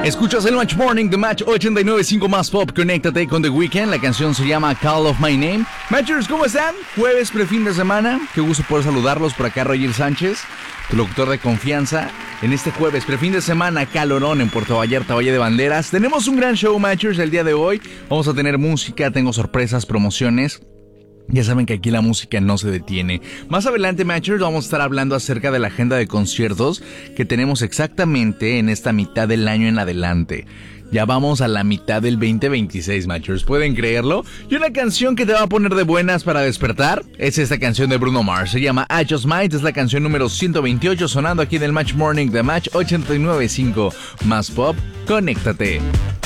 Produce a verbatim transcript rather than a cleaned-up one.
Escuchas el Match Morning de Match ochenta y nueve punto cinco más Pop. Conéctate con The Weeknd. La canción se llama Call of My Name. Matchers, ¿cómo están? Jueves, prefin de semana. Qué gusto poder saludarlos. Por acá Roger Sánchez, tu locutor de confianza. En este jueves, prefin de semana, calorón en Puerto Vallarta, Valle de Banderas. Tenemos un gran show, Matchers, el día de hoy. Vamos a tener música, tengo sorpresas, promociones. Ya saben que aquí la música no se detiene. Más adelante, Matchers, vamos a estar hablando acerca de la agenda de conciertos que tenemos exactamente en esta mitad del año en adelante. Ya vamos a la mitad del veinte veintiséis, Matchers, ¿pueden creerlo? Y una canción que te va a poner de buenas para despertar es esta canción de Bruno Mars. Se llama I Just Might, es la canción número ciento veintiocho sonando aquí en el Match Morning de Match ochenta y nueve punto cinco. Más Pop, conéctate.